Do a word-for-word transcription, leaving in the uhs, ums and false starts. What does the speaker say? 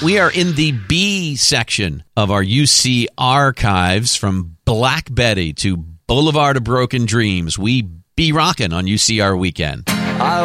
We are in the B section of our U C archives, from Black Betty to Boulevard of Broken Dreams. We be rockin' on U C R Weekend.